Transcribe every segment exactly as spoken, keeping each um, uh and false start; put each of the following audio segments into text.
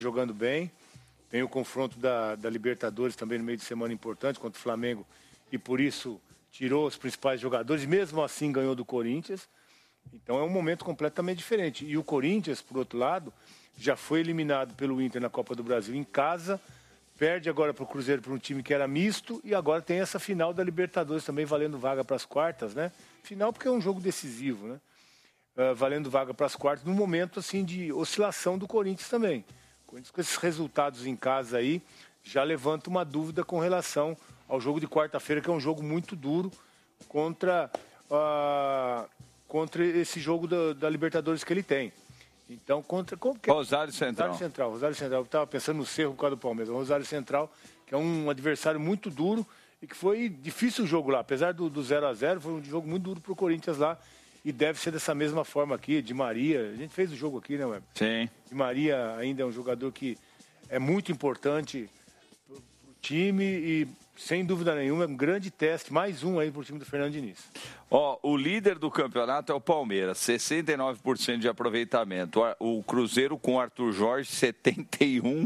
jogando bem. Tem o confronto da, da Libertadores também no meio de semana importante contra o Flamengo. E por isso tirou os principais jogadores. E mesmo assim ganhou do Corinthians. Então é um momento completamente diferente. E o Corinthians, por outro lado, já foi eliminado pelo Inter na Copa do Brasil em casa. Perde agora para o Cruzeiro para um time que era misto. E agora tem essa final da Libertadores também valendo vaga para as quartas, né? Final porque é um jogo decisivo, né? Uh, valendo vaga para as quartas, num momento assim de oscilação do Corinthians também. O Corinthians com esses resultados em casa aí já levanta uma dúvida com relação ao jogo de quarta-feira, que é um jogo muito duro contra, uh, contra esse jogo da, da Libertadores que ele tem. Então, contra... Como que é? Rosário Central. Rosário Central. Rosário Central. Eu estava pensando no Cerro por causa do Palmeiras. O Rosário Central, que é um adversário muito duro e que foi difícil o jogo lá. Apesar do, do zero a zero, foi um jogo muito duro para o Corinthians lá. E deve ser dessa mesma forma aqui, Di Maria. A gente fez o jogo aqui, né, Web? Sim. Di Maria ainda é um jogador que é muito importante para o time e, sem dúvida nenhuma, é um grande teste. Mais um aí para o time do Fernando Diniz. Ó, o líder do campeonato é o Palmeiras, sessenta e nove por cento de aproveitamento. O Cruzeiro com o Arthur Jorge, setenta e um,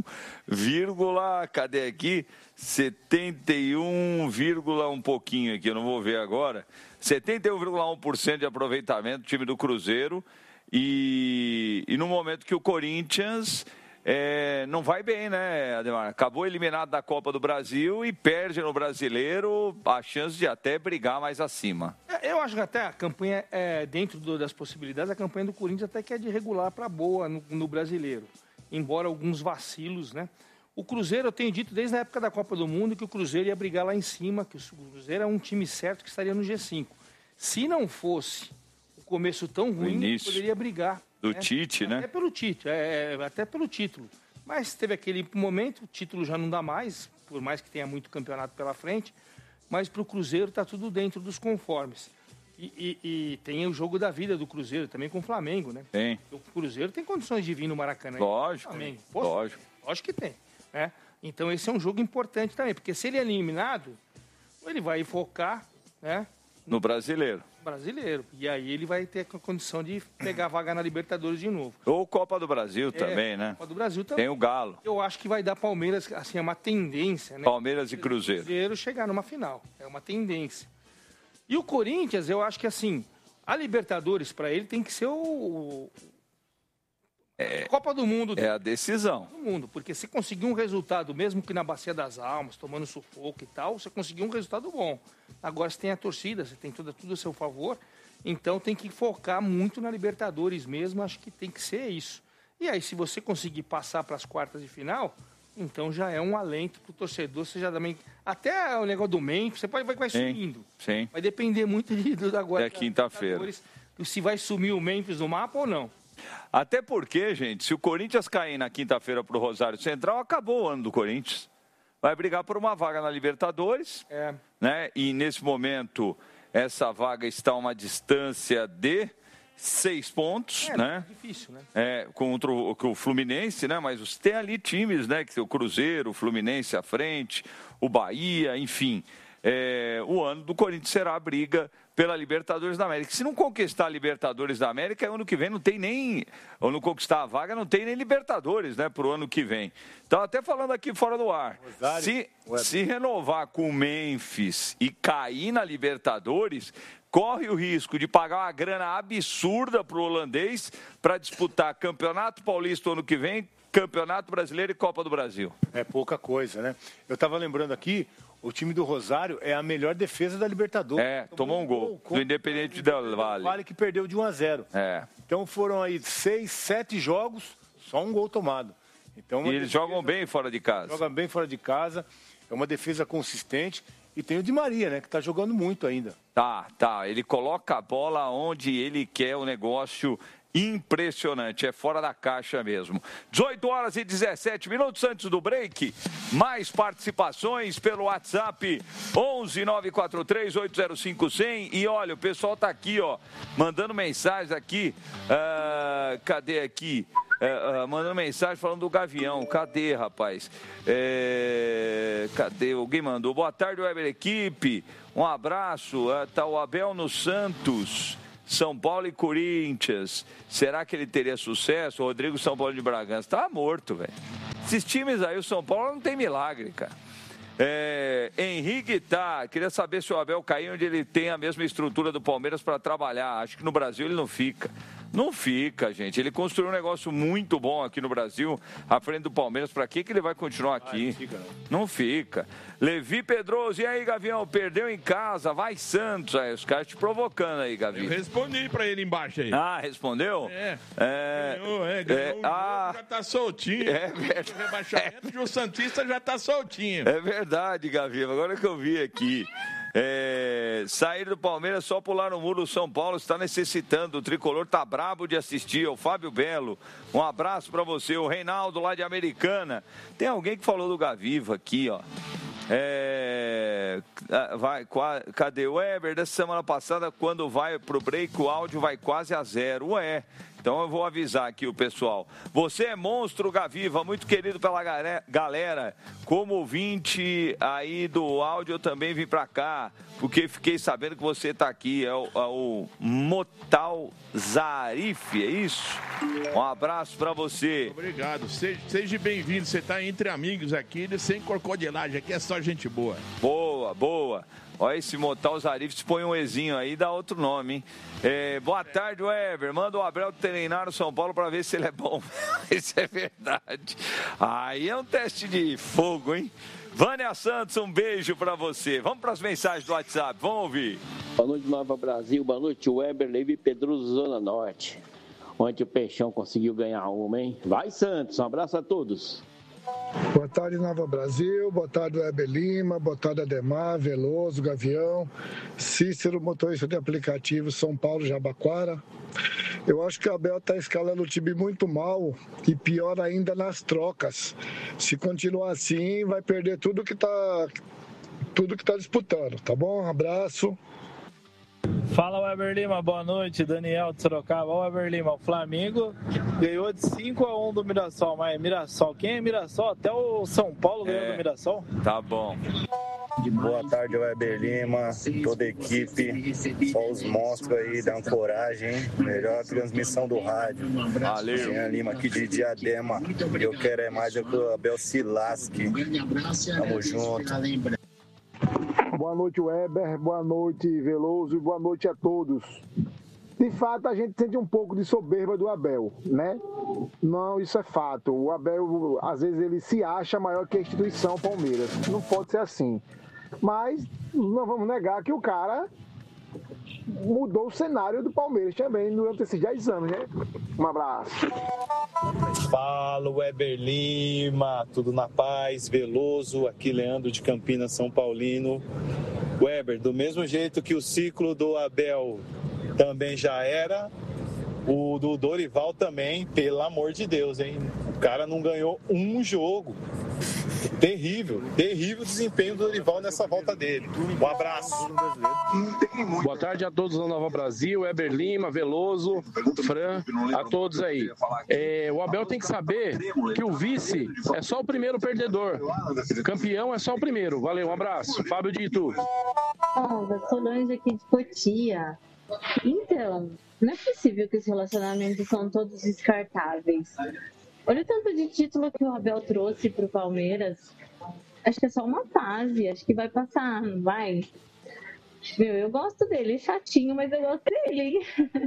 cadê aqui? setenta e um, um pouquinho aqui, eu não vou ver agora. setenta e um vírgula um por cento de aproveitamento do time do Cruzeiro. E, e no momento que o Corinthians é, não vai bem, né, Ademar? Acabou eliminado da Copa do Brasil e perde no Brasileiro a chance de até brigar mais acima. Eu acho que até a campanha, é, dentro do, das possibilidades, a campanha do Corinthians até que é de regular para boa no, no Brasileiro. Embora alguns vacilos, né? O Cruzeiro, eu tenho dito desde a época da Copa do Mundo que o Cruzeiro ia brigar lá em cima, que o Cruzeiro é um time certo que estaria no G cinco. Se não fosse o começo tão ruim, poderia brigar. Do né? Tite, né? Até pelo Tite, é, até pelo título. Mas teve aquele momento, o título já não dá mais, por mais que tenha muito campeonato pela frente, mas para o Cruzeiro está tudo dentro dos conformes. E, e, e tem o jogo da vida do Cruzeiro também com o Flamengo, né? Tem. O Cruzeiro tem condições de vir no Maracanã. Lógico, Flamengo. lógico. Lógico que tem. Né? Então esse é um jogo importante também, porque se ele é eliminado, ele vai focar, né, no brasileiro. brasileiro. E aí ele vai ter a condição de pegar a vaga na Libertadores de novo. Ou Copa do Brasil é, também, né? Copa do Brasil também. Tem o Galo. Eu acho que vai dar Palmeiras, assim, é uma tendência, né? Palmeiras e Cruzeiro. Cruzeiro chegar numa final. É uma tendência. E o Corinthians, eu acho que assim, a Libertadores para ele tem que ser o... É, Copa do Mundo. É a decisão. Do mundo, porque se conseguir um resultado, mesmo que na Bacia das Almas, tomando sufoco e tal, você conseguiu um resultado bom. Agora você tem a torcida, você tem tudo, tudo a seu favor, então tem que focar muito na Libertadores mesmo, acho que tem que ser isso. E aí, se você conseguir passar para as quartas de final, então já é um alento para o torcedor, você já também... Até o negócio do Memphis, você pode, vai, vai sumindo. Sim. Vai depender muito de, do, agora. É quinta-feira. Se vai sumir o Memphis no mapa ou não. Até porque, gente, se o Corinthians cair na quinta-feira para o Rosário Central, acabou o ano do Corinthians. Vai brigar por uma vaga na Libertadores, é. né? E nesse momento, essa vaga está a uma distância de seis pontos, é, né? É difícil, né? É, contra o, o Fluminense, né? Mas você tem ali times, né? Que tem o Cruzeiro, o Fluminense à frente, o Bahia, enfim. É, o ano do Corinthians será a briga pela Libertadores da América. Se não conquistar a Libertadores da América, ano que vem não tem nem... Ou não conquistar a vaga, não tem nem Libertadores, né? Para o ano que vem. Então, até falando aqui fora do ar. Rosário, se, se renovar com o Memphis e cair na Libertadores, corre o risco de pagar uma grana absurda para o holandês para disputar Campeonato Paulista ano que vem, Campeonato Brasileiro e Copa do Brasil. É pouca coisa, né? Eu estava lembrando aqui, o time do Rosário é a melhor defesa da Libertadores. É, tomou, tomou um gol, gol do Independente Del Valle. Vale que perdeu de um a zero. É. Então foram aí seis, sete jogos, só um gol tomado. Então, e eles defesa, jogam bem fora de casa. Jogam bem fora de casa, é uma defesa consistente. E tem o Di Maria, né, que está jogando muito ainda. Tá, tá. Ele coloca a bola onde ele quer, o negócio impressionante, é fora da caixa mesmo. dezoito horas e dezessete minutos antes do break. Mais participações pelo WhatsApp onze nove quatro três oito zero cinco zero zero. E olha, o pessoal tá aqui, ó, mandando mensagens aqui. Uh, cadê aqui? Uh, uh, mandando mensagem falando do Gavião. Cadê, rapaz? É... Cadê? Alguém mandou. Boa tarde, Weber Equipe. Um abraço. Uh, tá o Abel no Santos. São Paulo e Corinthians. Será que ele teria sucesso? O Rodrigo São Paulo de Bragança tá morto, velho. Esses times aí, o São Paulo não tem milagre, cara. É, Henrique tá, queria saber se o Abel cair onde ele tem a mesma estrutura do Palmeiras para trabalhar. Acho que no Brasil ele não fica. Não fica, gente. Ele construiu um negócio muito bom aqui no Brasil, à frente do Palmeiras. Para que que ele vai continuar aqui? Ah, não fica, não. Não fica. Levi Pedroso, e aí, Gavião? Perdeu em casa, vai Santos. Aí, os caras te provocando aí, Gavi. Eu respondi para ele embaixo aí. Ah, respondeu? É. É. Ganhou, é. Ganhou é, um ah, jogo, já tá soltinho. É verdade. O rebaixamento de um Santista já tá soltinho. É verdade, Gavi. Agora que eu vi aqui. É, sair do Palmeiras só pular no muro. O São Paulo está necessitando. O tricolor tá brabo de assistir. O Fábio Belo, um abraço para você. O Reinaldo lá de Americana. Tem alguém que falou do Gaviva aqui, ó. É, vai, cadê o Weber? Dessa semana passada, quando vai pro break, o áudio vai quase a zero. Ué. Então eu vou avisar aqui o pessoal. Você é monstro, Gaviva, muito querido pela galera. Como ouvinte aí do áudio, eu também vim pra cá, porque fiquei sabendo que você tá aqui. É o, é o Motal Zarif, é isso? Um abraço pra você. Obrigado, seja, seja bem-vindo. Você tá entre amigos aqui, sem crocodilagem. Aqui é só gente boa. Boa, boa. Olha esse Motal Zarif, se põe um Ezinho aí, dá outro nome, hein? É, boa tarde, Weber. Manda o Abel treinar no São Paulo para ver se ele é bom. Isso é verdade. Aí é um teste de fogo, hein? Vânia Santos, um beijo para você. Vamos para as mensagens do WhatsApp, vamos ouvir. Boa noite, Nova Brasil. Boa noite, Weber, Levi Pedroso, Zona Norte. Ontem o Peixão conseguiu ganhar uma, hein? Vai, Santos. Um abraço a todos. Boa tarde, Nova Brasil, boa tarde, Weber Lima, boa tarde, Ademar, Veloso, Gavião, Cícero, motorista de aplicativo, São Paulo, Jabaquara. Eu acho que o Abel está escalando o time muito mal e pior ainda nas trocas. Se continuar assim, vai perder tudo que está tudo que tá disputando, tá bom? Um abraço. Fala, Weber Lima, boa noite, Daniel de Sorocaba. Ó, Weber Lima, o Flamengo ganhou de cinco a um do Mirassol, mas Mirassol, quem é Mirassol? Até o São Paulo ganhou é, do Mirassol. Tá bom. Boa tarde, Weber Lima, toda a equipe, só os monstros aí, dão coragem, hein? Melhor transmissão do rádio. Valeu. Jean Lima aqui de Diadema, eu quero é mais é que o Abel se lasque. Tamo junto. Boa noite, Weber, boa noite, Veloso, e boa noite a todos. De fato, a gente sente um pouco de soberba do Abel, né? Não, isso é fato. O Abel, às vezes, ele se acha maior que a instituição Palmeiras. Não pode ser assim. Mas não vamos negar que o cara mudou o cenário do Palmeiras também durante esses dez anos, né? Um abraço. Fala, Weber Lima, tudo na paz, Veloso, aqui Leandro de Campinas, São Paulino. Weber, do mesmo jeito que o ciclo do Abel também já era, o do Dorival também, pelo amor de Deus, hein? O cara não ganhou um jogo. Terrível, terrível desempenho do Dorival nessa volta dele. Um abraço. Boa tarde a todos da Nova Brasil, Weber Lima, Veloso, Fran, a todos aí. É, o Abel tem que saber que o vice é só o primeiro perdedor. Campeão é só o primeiro. Valeu, um abraço. Fábio de Itu. Oh, Solange aqui de Cotia. Então, não é possível que os relacionamentos são todos descartáveis. Olha o tanto de título que o Abel trouxe para o Palmeiras. Acho que é só uma fase, acho que vai passar, não vai? Meu, eu gosto dele, chatinho, mas eu gosto dele, hein?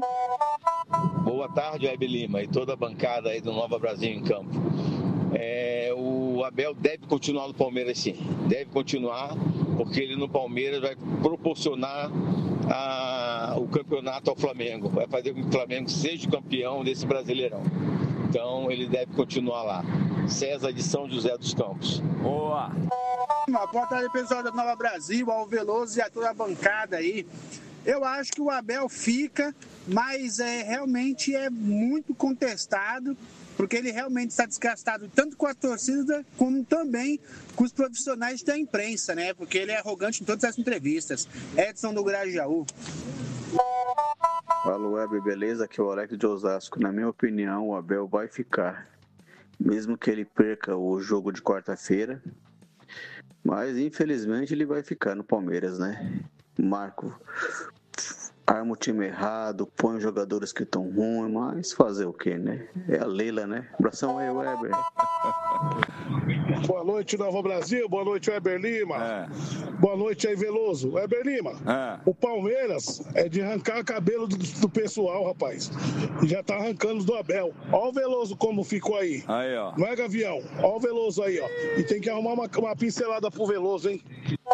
Boa tarde, Weber Lima, e toda a bancada aí do Nova Brasil em campo. É, o Abel deve continuar no Palmeiras, sim. Deve continuar, porque ele no Palmeiras vai proporcionar a, o campeonato ao Flamengo. Vai fazer com que o Flamengo seja o campeão desse Brasileirão. Então, ele deve continuar lá. César de São José dos Campos. Boa! Boa tarde, pessoal da Nova Brasil, ao Veloso e a toda a bancada aí. Eu acho que o Abel fica, mas é, realmente é muito contestado, porque ele realmente está desgastado tanto com a torcida, como também com os profissionais da imprensa, né? Porque ele é arrogante em todas as entrevistas. Edson do Grajaú. Fala, Weber, beleza? Aqui é o Alex de Osasco. Na minha opinião, o Abel vai ficar, mesmo que ele perca o jogo de quarta-feira, mas infelizmente ele vai ficar no Palmeiras, né? Marco, arma o time errado, põe os jogadores que estão ruins, mas fazer o quê, né? É a Leila, né? Abração aí, Weber. Boa noite, Nova Brasil. Boa noite, Weber Lima. É. Boa noite aí, Veloso. Weber Lima, é. O Palmeiras é de arrancar cabelo do, do pessoal, rapaz. E já tá arrancando do Abel. Ó o Veloso como ficou aí. Aí, ó. Não é, Gavião? Ó o Veloso aí, ó. E tem que arrumar uma, uma pincelada pro Veloso, hein?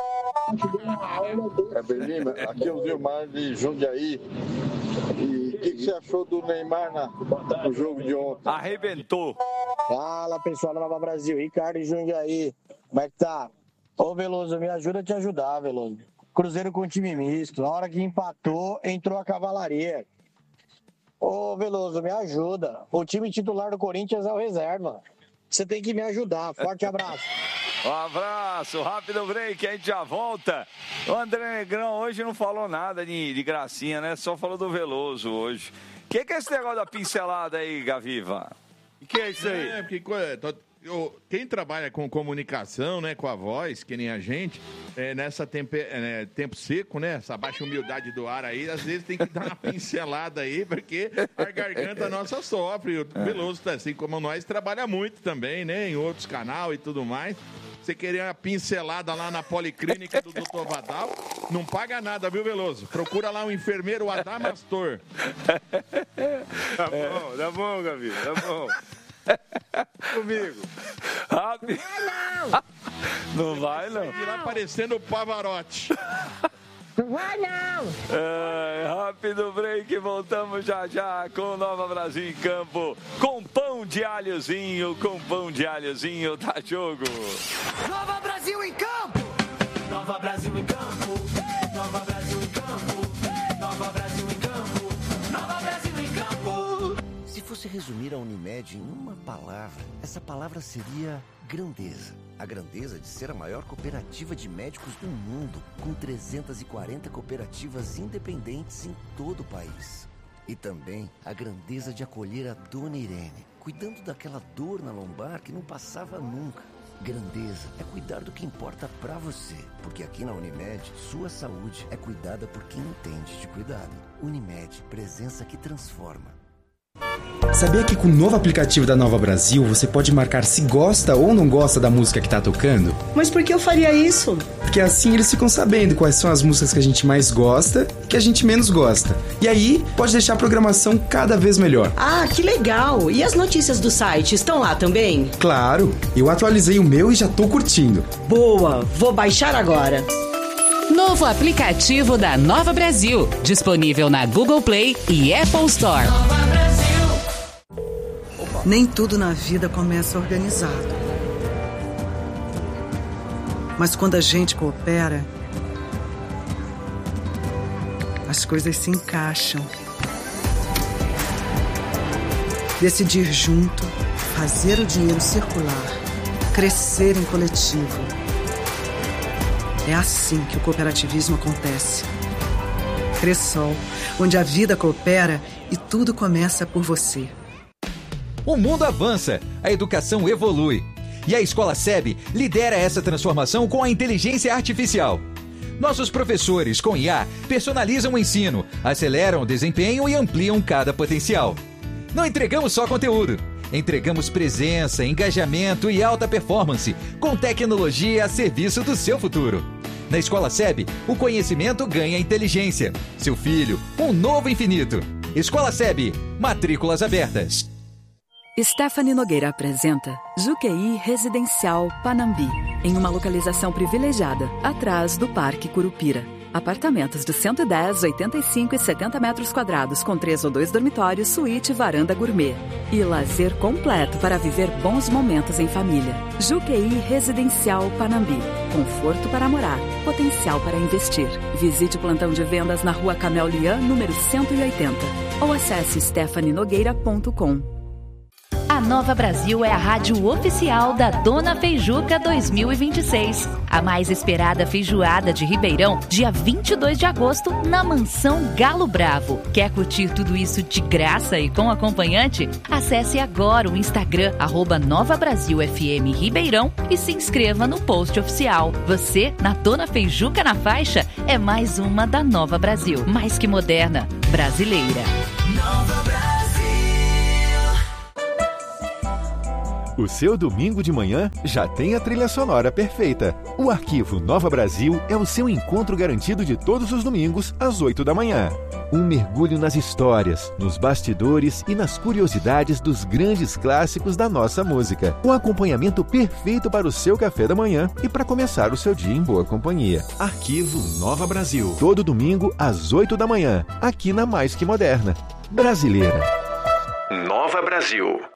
Weber Lima, aqui é o Vilmar de Jundiaí. E o que, que você achou do Neymar na, no jogo de ontem? Arrebentou. Fala, pessoal da Nova Brasil. Ricardo de Jundiaí. Como é que tá? Ô, Veloso, me ajuda a te ajudar, Veloso. Cruzeiro com time misto. Na hora que empatou, entrou a cavalaria. Ô, Veloso, me ajuda. O time titular do Corinthians é o reserva. Você tem que me ajudar. Forte abraço. Um abraço, rápido break, a gente já volta. O André Negrão hoje não falou nada de, de gracinha, né? Só falou do Veloso hoje. O que, que é esse negócio da pincelada aí, Gaviva? O que é isso aí? É, porque eu, quem trabalha com comunicação, né, com a voz, que nem a gente, é, nessa tempe, é, tempo seco, né, essa baixa humildade do ar aí, às vezes tem que dar uma pincelada aí, porque a garganta nossa sofre. O Veloso, assim como nós, trabalha muito também, né, em outros canais e tudo mais. Você querer uma pincelada lá na policlínica do doutor Vadal, não paga nada, viu, Veloso? Procura lá o enfermeiro Adamastor. Tá bom, tá bom, Gavi, tá bom. Comigo. Rápido. Não vai, não. Vai lá parecendo o Pavarotti. Não vai, não. É, rápido break, voltamos já já com Nova Brasil em campo. Com pão de alhozinho, com pão de alhozinho, tá jogo. Nova Brasil em campo. Nova Brasil em campo. Nova Brasil em campo. Nova Brasil em campo. Nova Brasil em campo. Se fosse resumir a Unimed em uma palavra, essa palavra seria grandeza. A grandeza de ser a maior cooperativa de médicos do mundo, com trezentas e quarenta cooperativas independentes em todo o país. E também a grandeza de acolher a Dona Irene, cuidando daquela dor na lombar que não passava nunca. Grandeza é cuidar do que importa pra você, porque aqui na Unimed, sua saúde é cuidada por quem entende de cuidado. Unimed, presença que transforma. Sabia que com o novo aplicativo da Nova Brasil você pode marcar se gosta ou não gosta da música que tá tocando? Mas por que eu faria isso? Porque assim eles ficam sabendo quais são as músicas que a gente mais gosta e que a gente menos gosta. E aí pode deixar a programação cada vez melhor. Ah, que legal! E as notícias do site estão lá também? Claro! Eu atualizei o meu e já tô curtindo. Boa! Vou baixar agora. Novo aplicativo da Nova Brasil, disponível na Google Play e Apple Store. Nova Brasil. Nem tudo na vida começa organizado. Mas quando a gente coopera, as coisas se encaixam. Decidir junto, fazer o dinheiro circular, crescer em coletivo. É assim que o cooperativismo acontece. Cressol, onde a vida coopera e tudo começa por você. O mundo avança, a educação evolui. E a Escola S E B lidera essa transformação com a inteligência artificial. Nossos professores, com I A, personalizam o ensino, aceleram o desempenho e ampliam cada potencial. Não entregamos só conteúdo, entregamos presença, engajamento e alta performance, com tecnologia a serviço do seu futuro. Na Escola S E B, o conhecimento ganha inteligência. Seu filho, um novo infinito. Escola S E B, matrículas abertas. Stephanie Nogueira apresenta Juqueí Residencial Panambi, em uma localização privilegiada, atrás do Parque Curupira. Apartamentos de cento e dez, oitenta e cinco e setenta metros quadrados, com três ou dois dormitórios, suíte e varanda gourmet. E lazer completo para viver bons momentos em família. Juqueí Residencial Panambi. Conforto para morar, potencial para investir. Visite o plantão de vendas na Rua Camel Lian, número cento e oitenta. Ou acesse stephanie nogueira ponto com. A Nova Brasil é a rádio oficial da Dona Feijuca dois mil e vinte e seis. A mais esperada feijoada de Ribeirão, dia vinte e dois de agosto, na Mansão Galo Bravo. Quer curtir tudo isso de graça e com acompanhante? Acesse agora o Instagram, arroba Nova Brasil F M Ribeirão e se inscreva no post oficial. Você, na Dona Feijuca na Faixa, é mais uma da Nova Brasil. Mais que moderna, brasileira. Nova Brasil. O seu domingo de manhã já tem a trilha sonora perfeita. O Arquivo Nova Brasil é o seu encontro garantido de todos os domingos, às oito da manhã. Um mergulho nas histórias, nos bastidores e nas curiosidades dos grandes clássicos da nossa música. Um acompanhamento perfeito para o seu café da manhã e para começar o seu dia em boa companhia. Arquivo Nova Brasil. Todo domingo, às oito da manhã, aqui na Mais Que Moderna. Brasileira. Nova Brasil.